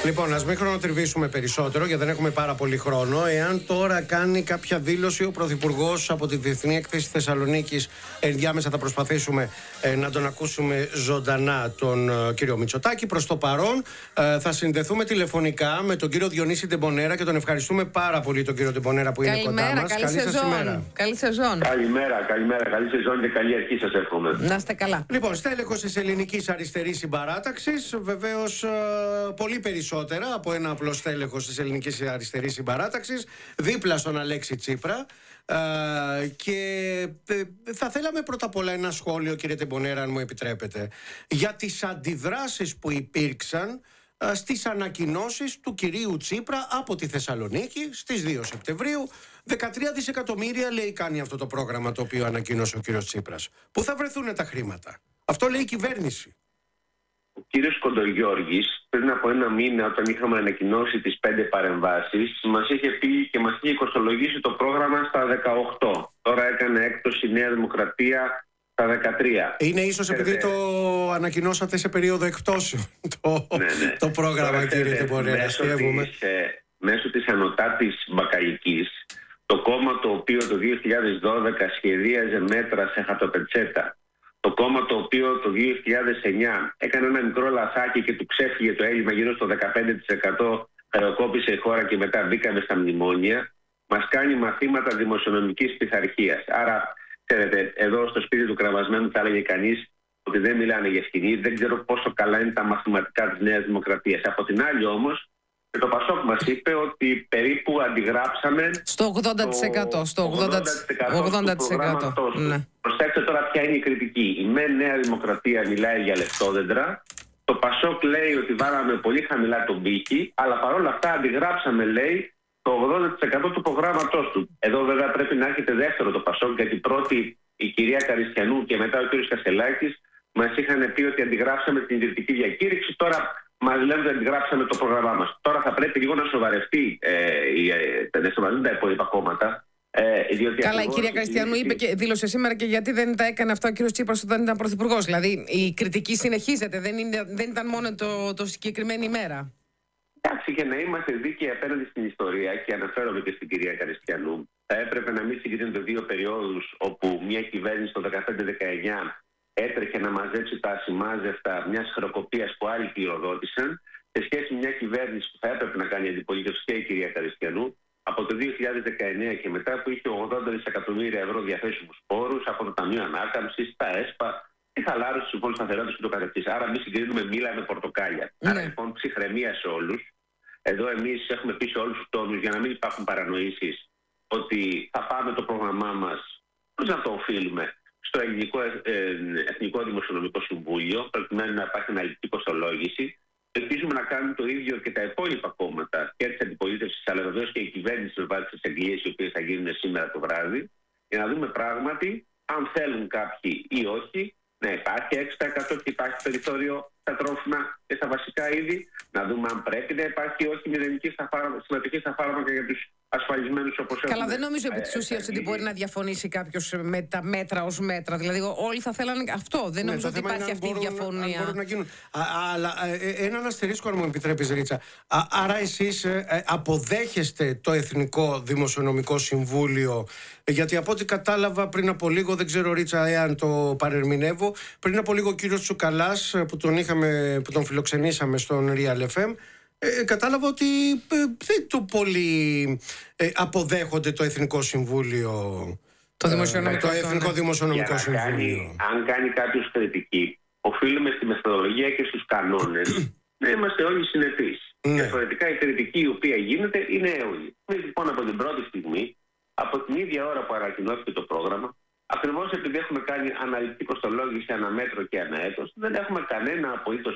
Λοιπόν, ας μην χρονοτριβήσουμε περισσότερο, γιατί δεν έχουμε πάρα πολύ χρόνο. Εάν τώρα κάνει κάποια δήλωση ο Πρωθυπουργός από τη Διεθνή Έκθεση Θεσσαλονίκης, ενδιάμεσα θα προσπαθήσουμε να τον ακούσουμε ζωντανά τον κύριο Μητσοτάκη. Προς το παρόν θα συνδεθούμε τηλεφωνικά με τον κύριο Διονύση Ντεμπονέρα και τον ευχαριστούμε πάρα πολύ τον κύριο Ντεμπονέρα που είναι κοντά μας. Καλή σεζόν. Καλή σεζόν. Καλημέρα. Καλή σεζόν και καλή αρχή σας εύχομαι. Να είστε καλά. Λοιπόν, στέλεχος της Ελληνικής Αριστερής Συμπαράταξης, βεβαίως πολύ περισσότερα από ένα απλό στέλεχος της Ελληνικής Αριστερής Συμπαράταξης, δίπλα στον Αλέξη Τσίπρα. Και θα θέλαμε πρώτα απ' όλα ένα σχόλιο, κύριε Ντεμπονέρα, αν μου επιτρέπετε, για τις αντιδράσεις που υπήρξαν στις ανακοινώσεις του κυρίου Τσίπρα από τη Θεσσαλονίκη στις 2 Σεπτεμβρίου. 13 δισεκατομμύρια λέει κάνει αυτό το πρόγραμμα το οποίο ανακοίνωσε ο κύριος Τσίπρας. Πού θα βρεθούν τα χρήματα? Αυτό λέει η κυβέρνηση. Ο κύριος Κοντογιώργης, πριν από ένα μήνα, όταν είχαμε ανακοινώσει τις 5 παρεμβάσεις, μας είχε πει και μας είχε κοστολογήσει το πρόγραμμα στα 18. Τώρα έκανε έκπτωση η Νέα Δημοκρατία στα 13. Είναι ίσως επειδή το ανακοινώσατε σε περίοδο εκτόσεων το πρόγραμμα, κύριε Ντεμπονέρα. Μέσω της ανωτάτης μπακαλικής, το κόμμα το οποίο το 2012 σχεδίαζε μέτρα σε χαρτοπετσέτα, το κόμμα το οποίο το 2009 έκανε ένα μικρό λαθάκι και του ξέφυγε το έλλειμμα γύρω στο 15%, χρεοκόπησε η χώρα και μετά μπήκαμε στα μνημόνια, μας κάνει μαθήματα δημοσιονομικής πειθαρχίας. Άρα, ξέρετε, εδώ στο σπίτι του κραβασμένου θα έλεγε κανείς ότι δεν μιλάνε για σκηνή, δεν ξέρω πόσο καλά είναι τα μαθηματικά της Νέας Δημοκρατίας. Από την άλλη όμως, και το Πασόκ μας είπε ότι περίπου αντιγράψαμε στο 80%. Στο 80%. Ναι. Προσέξτε τώρα ποια είναι η κριτική. Η Νέα Δημοκρατία μιλάει για λεπτόδεντρα. Το Πασόκ λέει ότι βάλαμε πολύ χαμηλά τον πύχη, αλλά παρόλα αυτά αντιγράψαμε, λέει, το 80% του προγράμματός του. Εδώ βέβαια πρέπει να έρχεται δεύτερο το Πασόκ, γιατί πρώτη η κυρία Καριστιανού και μετά ο κύριος Κασελάκης μας είχαν πει ότι αντιγράψαμε την ιδρυτική διακήρυξη. Τώρα μας λένε ότι αντιγράψαμε το πρόγραμμά μας. Τώρα θα πρέπει λίγο να σοβαρευτεί τα υπόλοιπα κόμματα. Καλά, η κυρία Καριστιανού είπε και δήλωσε σήμερα και γιατί δεν τα έκανε αυτά ο κύριος Τσίπρας όταν ήταν πρωθυπουργός. Δηλαδή η κριτική συνεχίζεται, δεν ήταν μόνο το συγκεκριμένη ημέρα. Εντάξει, και να είμαστε δίκαιοι απέναντι στην ιστορία, και αναφέρομαι και στην κυρία Καριστιανού, θα έπρεπε να μην συγκρίνονται δύο περιόδους όπου μια κυβέρνηση το 2015-2019 έτρεχε να μαζέψει τα ασημάζευτα μιας χρεοκοπίας που άλλοι κληροδότησαν, σε σχέση με μια κυβέρνηση που θα έπρεπε να κάνει αντιπολίτευση και η κυρία Καριστιανού από το 2019 και μετά, που είχε 80 δισεκατομμύρια ευρώ διαθέσιμους πόρους από το Ταμείο Ανάκαμψης, τα ΕΣΠΑ, τη χαλάρωση του Συμφώνου Σταθερότητας και το καθεξής. Άρα, μην συγκρίνουμε μήλα με πορτοκάλια. Άρα, λοιπόν, ψυχραιμία σε όλους. Εδώ, εμείς έχουμε πει σε όλους τους τόνους, για να μην υπάρχουν παρανοήσεις, ότι θα πάμε το πρόγραμμά μας, πώς να το οφείλουμε, στο Εθνικό Δημοσιονομικό Συμβούλιο, προκειμένου να υπάρχει αναλυτική κοστολόγηση. Ελπίζουμε να κάνουν το ίδιο και τα υπόλοιπα κόμματα και τη αντιπολίτευση, αλλά βεβαίως και η κυβέρνηση με βάση τις εγγυήσεις οι οποίες θα γίνουν σήμερα το βράδυ, για να δούμε πράγματι αν θέλουν κάποιοι ή όχι να υπάρχει 6% και υπάρχει περιθώριο στα τρόφιμα και στα βασικά είδη, να δούμε αν πρέπει να υπάρχει όχι μηδενική συμμετοχή στα φάρμακα για τους ασφαλισμένους όπως έχουμε. Καλά, δεν νομίζω επί της ουσίας ότι μπορεί να διαφωνήσει κάποιος με τα μέτρα ως μέτρα. Δηλαδή, όλοι θα θέλανε αυτό. Δεν νομίζω ότι υπάρχει αυτή η διαφωνία. Μπορούν να γίνουν. Αλλά έναν αστερίσκο, αν μου επιτρέπεις, Ρίτσα. Άρα, εσείς αποδέχεστε το Εθνικό Δημοσιονομικό Συμβούλιο, γιατί από ό,τι κατάλαβα πριν από λίγο, δεν ξέρω, Ρίτσα, εάν το παρερμηνεύω, πριν από λίγο ο κύριος Τσουκαλάς, που τον φιλοξενήσαμε στον Real FM, κατάλαβα ότι δεν το πολύ αποδέχονται το Εθνικό Συμβούλιο. Το Εθνικό Δημοσιονομικό Συμβούλιο. Αν κάνει κάποιος κριτική, οφείλουμε στη μεθοδολογία και στους κανόνες να είμαστε όλοι συνεπείς. Διαφορετικά η κριτική η οποία γίνεται είναι έολη. Λοιπόν, από την πρώτη στιγμή, από την ίδια ώρα που ανακοινώθηκε το πρόγραμμα, ακριβώς επειδή έχουμε κάνει αναλυτική κοστολόγηση ανά μέτρο και ανά έτος, δεν έχουμε κανένα απολύτως